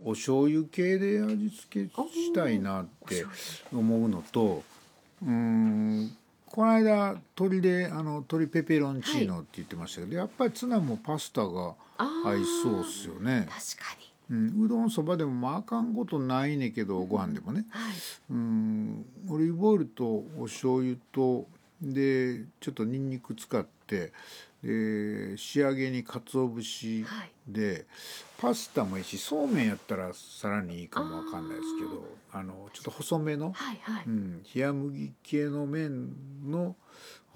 お醤油系で味付けしたいなって思うのと、この間鶏ペペロンチーノって言ってましたけど、やっぱりツナもパスタが合いそうっすよね。 確かに。 うどんそばでもまああかんことないねんけど、ご飯でもね、オリーブオイルとお醤油とでちょっとニンニク使って、仕上げに鰹節で、パスタもいいし、そうめんやったらさらにいいかもわかんないですけど、ちょっと細めの、冷麦系の麺の